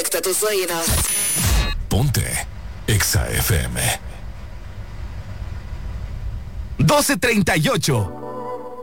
directo a tus oídos. Ponte Exa FM. 12:38.